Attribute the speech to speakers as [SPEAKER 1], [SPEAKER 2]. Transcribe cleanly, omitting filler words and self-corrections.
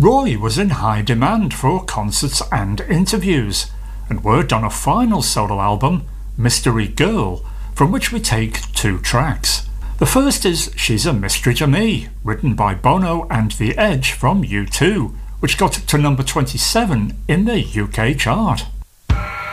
[SPEAKER 1] Roy was in high demand for concerts and interviews, and worked on a final solo album, Mystery Girl, from which we take two tracks. The first is She's a Mystery to Me, written by Bono and The Edge from U2, which got up to number 27 in the UK chart.